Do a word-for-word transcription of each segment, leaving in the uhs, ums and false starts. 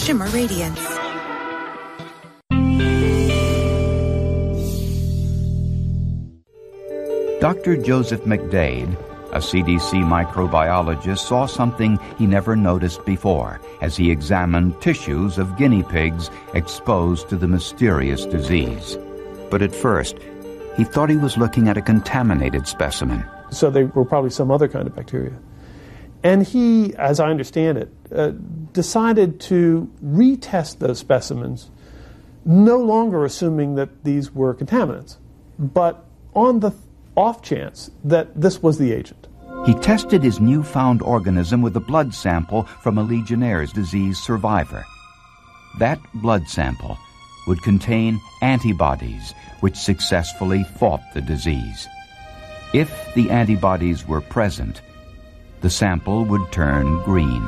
shimmer radiance. Doctor Joseph McDade, a C D C microbiologist, saw something he never noticed before as he examined tissues of guinea pigs exposed to the mysterious disease. But at first, he thought he was looking at a contaminated specimen. So they were probably some other kind of bacteria. And he, as I understand it, uh, decided to retest those specimens, no longer assuming that these were contaminants, but on the off chance that this was the agent. He tested his newfound organism with a blood sample from a Legionnaire's disease survivor. That blood sample would contain antibodies which successfully fought the disease. If the antibodies were present, the sample would turn green.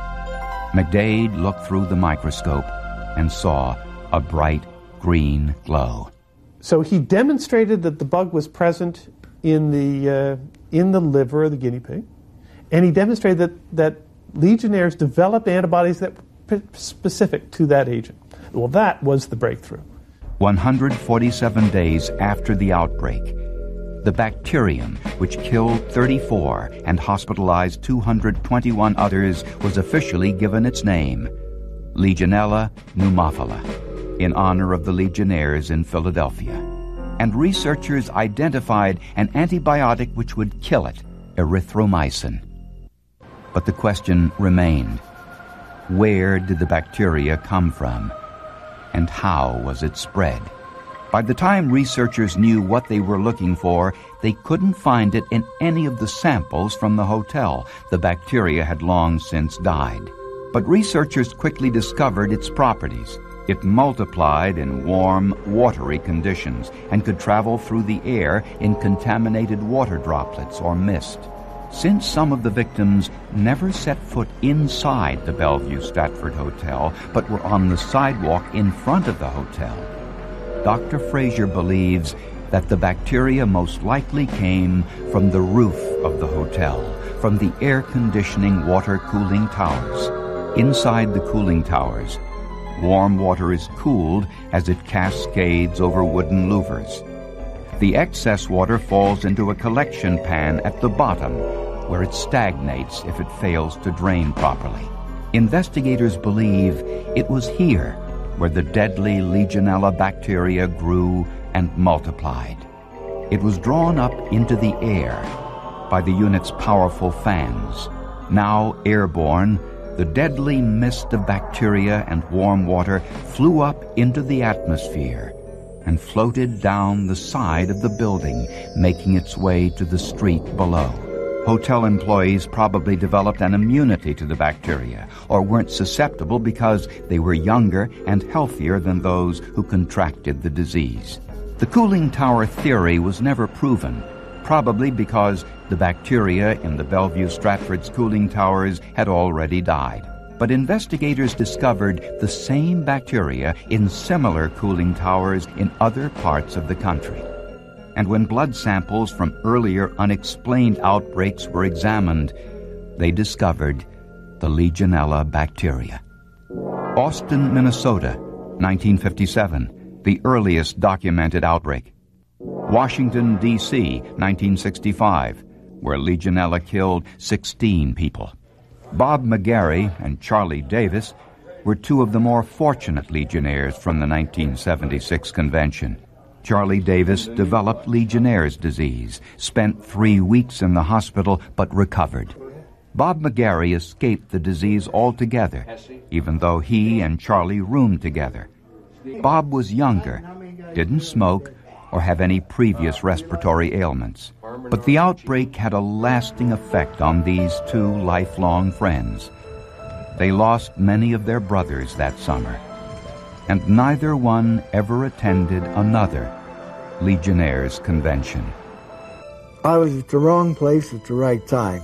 McDade looked through the microscope and saw a bright green glow. So he demonstrated that the bug was present in the uh, in the liver of the guinea pig, and he demonstrated that, that Legionnaires developed antibodies that were specific to that agent. Well, that was the breakthrough. one hundred forty-seven days after the outbreak, the bacterium which killed thirty-four and hospitalized two hundred twenty-one others was officially given its name, Legionella pneumophila, in honor of the Legionnaires in Philadelphia. And researchers identified an antibiotic which would kill it, erythromycin. But the question remained, where did the bacteria come from, and how was it spread? By the time researchers knew what they were looking for, they couldn't find it in any of the samples from the hotel. The bacteria had long since died. But researchers quickly discovered its properties. It multiplied in warm, watery conditions and could travel through the air in contaminated water droplets or mist. Since some of the victims never set foot inside the Bellevue Stratford Hotel, but were on the sidewalk in front of the hotel, Doctor Frazier believes that the bacteria most likely came from the roof of the hotel, from the air-conditioning water-cooling towers. Inside the cooling towers, warm water is cooled as it cascades over wooden louvers. The excess water falls into a collection pan at the bottom, where it stagnates if it fails to drain properly. Investigators believe it was here where the deadly Legionella bacteria grew and multiplied. It was drawn up into the air by the unit's powerful fans. Now airborne, the deadly mist of bacteria and warm water flew up into the atmosphere and floated down the side of the building, making its way to the street below. Hotel employees probably developed an immunity to the bacteria, or weren't susceptible because they were younger and healthier than those who contracted the disease. The cooling tower theory was never proven, probably because the bacteria in the Bellevue Stratford's cooling towers had already died. But investigators discovered the same bacteria in similar cooling towers in other parts of the country. And when blood samples from earlier unexplained outbreaks were examined, they discovered the Legionella bacteria. Austin, Minnesota, nineteen fifty-seven, the earliest documented outbreak. Washington, D C, nineteen sixty-five, where Legionella killed sixteen people. Bob McGarry and Charlie Davis were two of the more fortunate Legionnaires from the nineteen seventy-six convention. Charlie Davis developed Legionnaire's disease, spent three weeks in the hospital, but recovered. Bob McGarry escaped the disease altogether, even though he and Charlie roomed together. Bob was younger, didn't smoke, or have any previous respiratory ailments. But the outbreak had a lasting effect on these two lifelong friends. They lost many of their brothers that summer, and neither one ever attended another Legionnaire's convention. I was at the wrong place at the right time,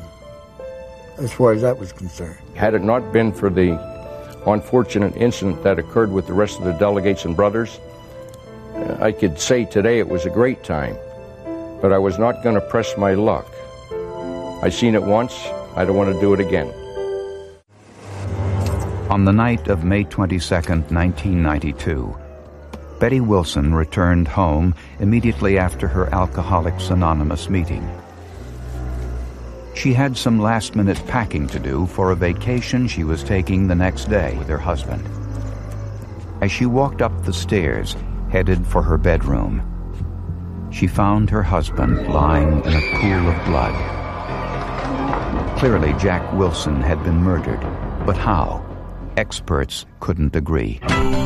as far as that was concerned. Had it not been for the unfortunate incident that occurred with the rest of the delegates and brothers, I could say today it was a great time, but I was not going to press my luck. I seen it once, I don't want to do it again. On the night of May twenty-second, nineteen ninety-two, Betty Wilson returned home immediately after her Alcoholics Anonymous meeting. She had some last-minute packing to do for a vacation she was taking the next day with her husband. As she walked up the stairs, headed for her bedroom, she found her husband lying in a pool of blood. Clearly, Jack Wilson had been murdered, but how? Experts couldn't agree.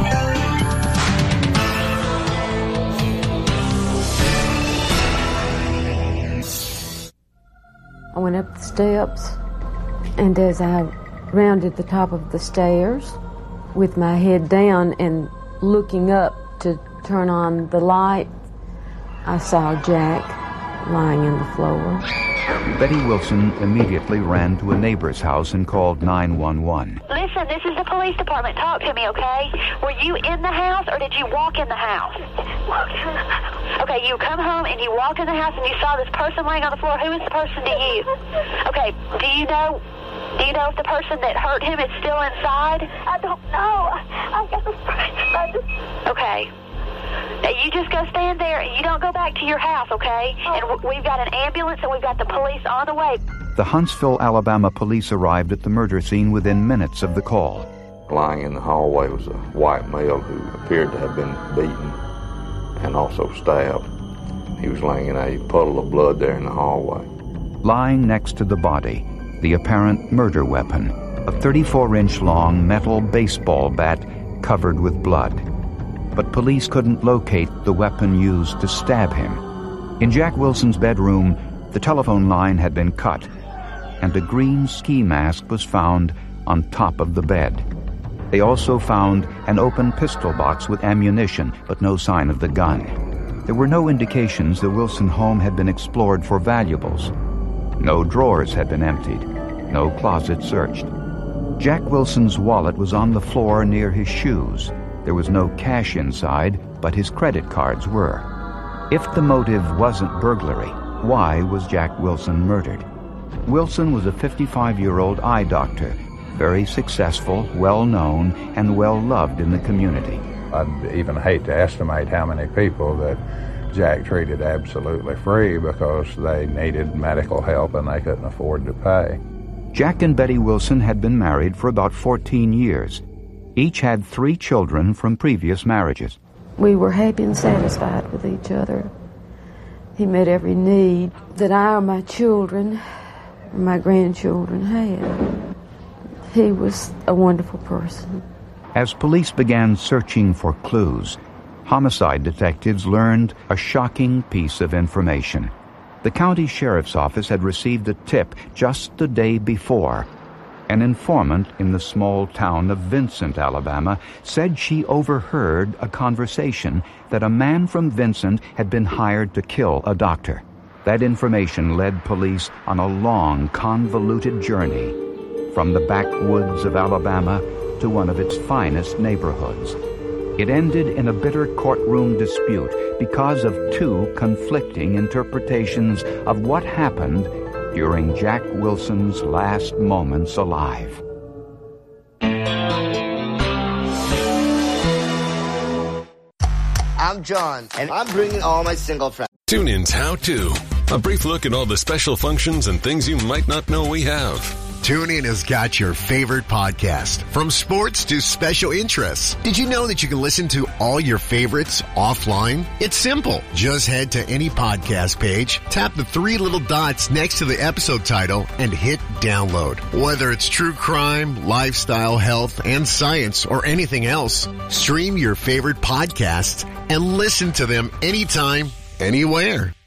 I went up the steps, and as I rounded the top of the stairs, with my head down and looking up to turn on the light, I saw Jack lying in the floor. Betty Wilson immediately ran to a neighbor's house and called nine one one. Listen, this is the police department. Talk to me, okay? Were you in the house or did you walk in the house? Walked in the house. Okay, you come home and you walked in the house and you saw this person laying on the floor. Who is the person to you? Okay, do you know do you know if the person that hurt him is still inside? I don't know. I got a friend. I just... Okay. Now, you just go stand there and you don't go back to your house, okay? And we've got an ambulance and we've got the police on the way. The Huntsville, Alabama police arrived at the murder scene within minutes of the call. Lying in the hallway was a white male who appeared to have been beaten and also stabbed. He was laying in a puddle of blood there in the hallway. Lying next to the body, the apparent murder weapon, a thirty-four inch long metal baseball bat covered with blood. But police couldn't locate the weapon used to stab him. In Jack Wilson's bedroom, the telephone line had been cut, and a green ski mask was found on top of the bed. They also found an open pistol box with ammunition, but no sign of the gun. There were no indications the Wilson home had been explored for valuables. No drawers had been emptied, no closet searched. Jack Wilson's wallet was on the floor near his shoes. There was no cash inside, but his credit cards were. If the motive wasn't burglary, why was Jack Wilson murdered? Wilson was a fifty-five-year-old eye doctor, very successful, well-known, and well-loved in the community. I'd even hate to estimate how many people that Jack treated absolutely free because they needed medical help and they couldn't afford to pay. Jack and Betty Wilson had been married for about fourteen years. Each had three children from previous marriages. We were happy and satisfied with each other. He met every need that I or my children, or my grandchildren had. He was a wonderful person. As police began searching for clues, homicide detectives learned a shocking piece of information. The county sheriff's office had received a tip just the day before. An informant in the small town of Vincent, Alabama, said she overheard a conversation that a man from Vincent had been hired to kill a doctor. That information led police on a long, convoluted journey from the backwoods of Alabama to one of its finest neighborhoods. It ended in a bitter courtroom dispute because of two conflicting interpretations of what happened during Jack Wilson's last moments alive. I'm John, and I'm bringing all my single friends. TuneIn's How To. A brief look at all the special functions and things you might not know we have. TuneIn has got your favorite podcast, from sports to special interests. Did you know that you can listen to all your favorites offline? It's simple. Just head to any podcast page, tap the three little dots next to the episode title, and hit download. Whether it's true crime, lifestyle, health, and science, or anything else, stream your favorite podcasts and listen to them anytime, anywhere.